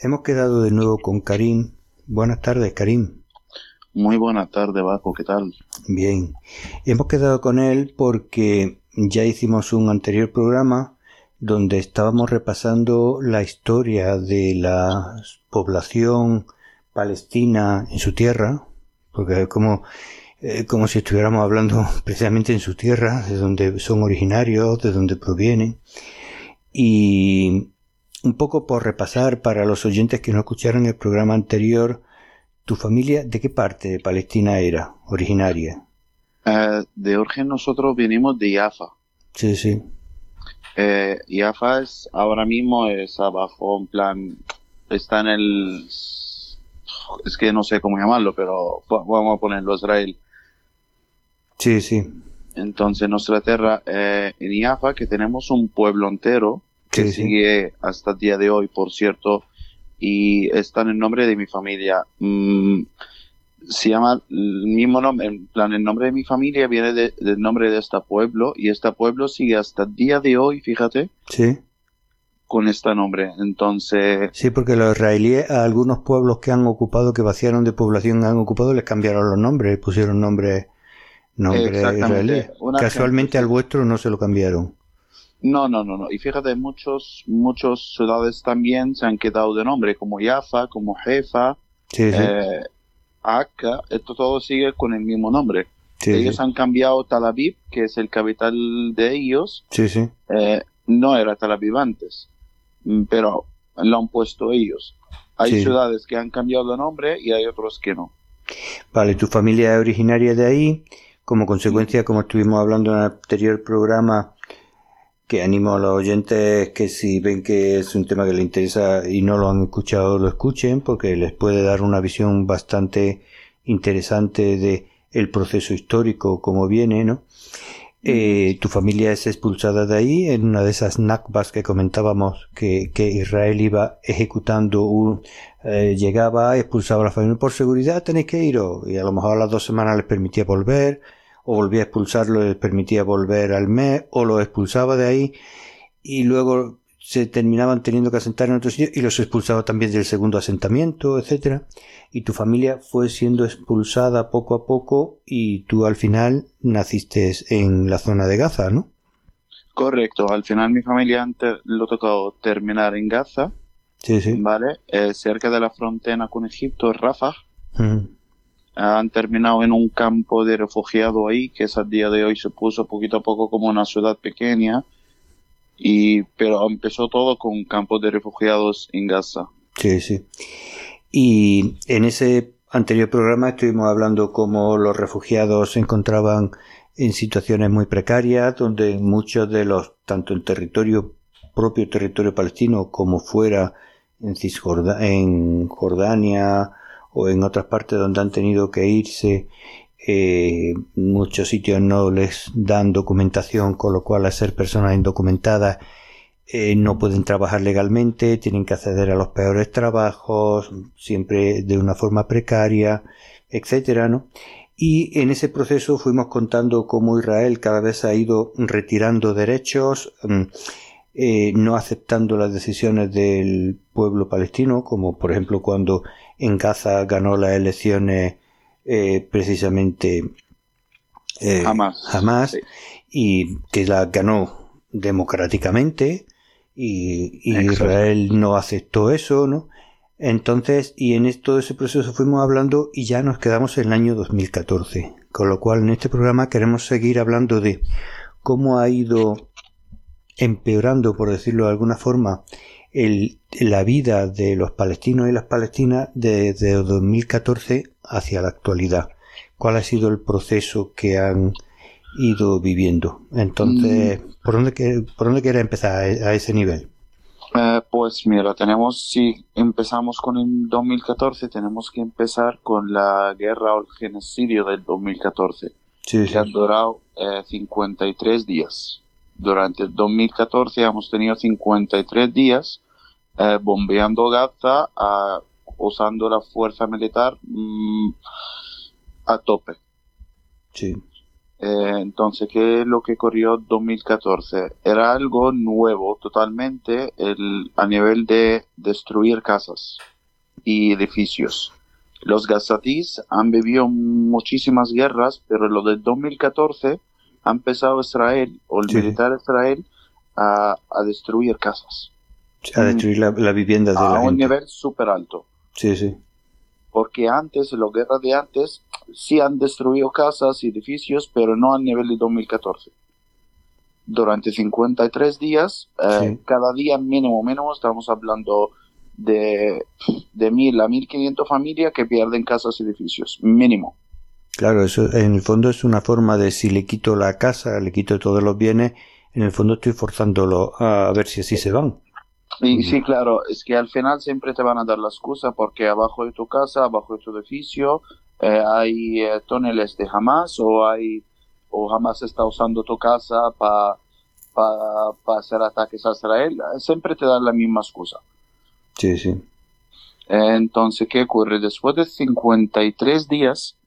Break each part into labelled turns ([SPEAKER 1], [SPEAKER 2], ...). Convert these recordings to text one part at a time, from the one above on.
[SPEAKER 1] Hemos quedado de nuevo con Karim. Buenas tardes, Karim.
[SPEAKER 2] Muy buena tarde, Baco, ¿qué tal?
[SPEAKER 1] Bien. Hemos quedado con él porque ya hicimos un anterior programa donde estábamos repasando la historia de la población palestina en su tierra, porque es como si estuviéramos hablando precisamente en su tierra, de donde son originarios, de donde provienen, y un poco por repasar para los oyentes que no escucharon el programa anterior. ¿Tu familia de qué parte de Palestina era originaria?
[SPEAKER 2] De origen nosotros venimos de Jaffa.
[SPEAKER 1] Sí, sí.
[SPEAKER 2] Jaffa ahora mismo es abajo, en plan, está en el... Es que no sé cómo llamarlo, pero vamos a ponerlo Israel.
[SPEAKER 1] Sí, sí.
[SPEAKER 2] Entonces nuestra tierra, en Jaffa, que tenemos un pueblo entero, que
[SPEAKER 1] Sí,
[SPEAKER 2] sigue hasta el día de hoy, por cierto, y está en el nombre de mi familia. Se llama el mismo nombre, en plan, el nombre de mi familia viene del nombre de este pueblo, y este pueblo sigue hasta el día de hoy, fíjate,
[SPEAKER 1] sí.
[SPEAKER 2] con este nombre. Entonces,
[SPEAKER 1] Sí, porque los israelíes a algunos pueblos que han ocupado, que vaciaron de población, han ocupado, les cambiaron los nombres, pusieron nombres israelíes.
[SPEAKER 2] exactamente, un ejemplo,
[SPEAKER 1] Casualmente al
[SPEAKER 2] sí.
[SPEAKER 1] vuestro no se lo cambiaron.
[SPEAKER 2] No. Y fíjate, muchas ciudades también se han quedado de nombre, como Jaffa, como Jefa,
[SPEAKER 1] Sí, sí.
[SPEAKER 2] Akka, esto todo sigue con el mismo nombre.
[SPEAKER 1] Sí,
[SPEAKER 2] Ellos
[SPEAKER 1] sí.
[SPEAKER 2] han cambiado Tel Aviv, que es el capital de ellos.
[SPEAKER 1] Sí, sí.
[SPEAKER 2] No era Tel Aviv antes, pero lo han puesto ellos. Hay
[SPEAKER 1] Sí.
[SPEAKER 2] ciudades que han cambiado de nombre y hay otros que no.
[SPEAKER 1] Vale, tu familia es originaria de ahí. Como consecuencia, como estuvimos hablando en el anterior programa, que animo a los oyentes que si ven que es un tema que les interesa y no lo han escuchado, lo escuchen, porque les puede dar una visión bastante interesante de el proceso histórico como viene, ¿no? Tu familia es expulsada de ahí en una de esas nakbas que comentábamos que Israel iba ejecutando. Llegaba, expulsaba a la familia por seguridad, tenéis que iros, y a lo mejor a las 2 semanas les permitía volver, o volvía a expulsarlo y les permitía volver al mes, o lo expulsaba de ahí y luego se terminaban teniendo que asentar en otro sitio y los expulsaba también del segundo asentamiento, etcétera. Y tu familia fue siendo expulsada poco a poco y tú al final naciste en la zona de Gaza, ¿no?
[SPEAKER 2] Correcto, al final mi familia antes lo tocó terminar en Gaza,
[SPEAKER 1] Sí, sí.
[SPEAKER 2] ¿vale? Cerca de la frontera con Egipto, Rafah.
[SPEAKER 1] Mm.
[SPEAKER 2] Han terminado en un campo de refugiados ahí, que es al día de hoy se puso poquito a poco como una ciudad pequeña, pero empezó todo con campos de refugiados en Gaza.
[SPEAKER 1] Sí, sí. Y en ese anterior programa estuvimos hablando cómo los refugiados se encontraban en situaciones muy precarias, donde muchos de los, tanto en propio territorio palestino, como fuera en Jordania o en otras partes donde han tenido que irse, muchos sitios no les dan documentación, con lo cual al ser personas indocumentadas no pueden trabajar legalmente, tienen que acceder a los peores trabajos, siempre de una forma precaria, etcétera, ¿no? Y en ese proceso fuimos contando cómo Israel cada vez ha ido retirando derechos, no aceptando las decisiones del pueblo palestino, como por ejemplo cuando en Gaza ganó las elecciones precisamente Hamás,
[SPEAKER 2] Sí.
[SPEAKER 1] y que las ganó democráticamente, y
[SPEAKER 2] Exacto.
[SPEAKER 1] Israel no aceptó eso, ¿no? Entonces, y en todo ese proceso fuimos hablando y ya nos quedamos en el año 2014, con lo cual en este programa queremos seguir hablando de cómo ha ido empeorando, por decirlo de alguna forma, la vida de los palestinos y las palestinas desde 2014 hacia la actualidad. ¿Cuál ha sido el proceso que han ido viviendo? Entonces, ¿por dónde quieres empezar a ese nivel?
[SPEAKER 2] Pues mira, si empezamos con el 2014, tenemos que empezar con la guerra o el genocidio del 2014,
[SPEAKER 1] Sí,
[SPEAKER 2] que ha
[SPEAKER 1] sí.
[SPEAKER 2] durado 53 días. Durante el 2014 hemos tenido 53 días bombeando Gaza, usando la fuerza militar a tope.
[SPEAKER 1] Sí.
[SPEAKER 2] Entonces, ¿qué es lo que ocurrió en 2014? Era algo nuevo totalmente a nivel de destruir casas y edificios. Los gazatíes han vivido muchísimas guerras, pero lo del 2014 ha empezado Israel, o el
[SPEAKER 1] Sí, sí.
[SPEAKER 2] militar Israel, a destruir casas.
[SPEAKER 1] A destruir la vivienda de
[SPEAKER 2] A
[SPEAKER 1] la
[SPEAKER 2] un
[SPEAKER 1] gente.
[SPEAKER 2] nivel súper alto.
[SPEAKER 1] Sí, sí.
[SPEAKER 2] Porque antes, en las guerras de antes, sí han destruido casas y edificios, pero no al nivel de 2014. Durante 53 días,
[SPEAKER 1] Sí.
[SPEAKER 2] cada día mínimo, estamos hablando de 1.000 a 1.500 familias que pierden casas y edificios, mínimo.
[SPEAKER 1] Claro, eso en el fondo es una forma de si le quito la casa, le quito todos los bienes, en el fondo estoy forzándolo a ver si así se van.
[SPEAKER 2] Y
[SPEAKER 1] Mm.
[SPEAKER 2] sí, claro, es que al final siempre te van a dar la excusa porque abajo de tu casa, abajo de tu edificio, hay túneles de Hamas o Hamas está usando tu casa para hacer ataques a Israel. Siempre te dan la misma excusa.
[SPEAKER 1] Sí, sí.
[SPEAKER 2] Entonces, ¿qué ocurre? Después de 53 días,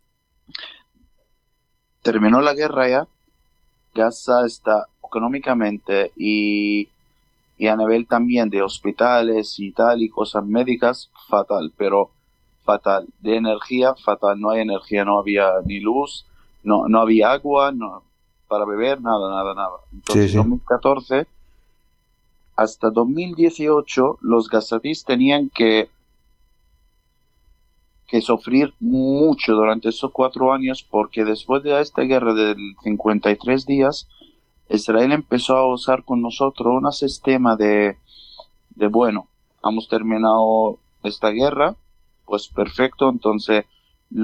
[SPEAKER 2] terminó la guerra ya. Gaza está económicamente y a nivel también de hospitales y tal y cosas médicas, fatal, pero fatal. De energía, fatal. No hay energía, no había ni luz, no había agua, no, para beber, nada.
[SPEAKER 1] Sí,
[SPEAKER 2] Entonces,
[SPEAKER 1] sí.
[SPEAKER 2] 2014 hasta 2018, los gazatíes tenían que sufrir mucho durante esos 4 años porque después de esta guerra de 53 días, Israel empezó a usar con nosotros un sistema bueno, hemos terminado esta guerra, pues perfecto, entonces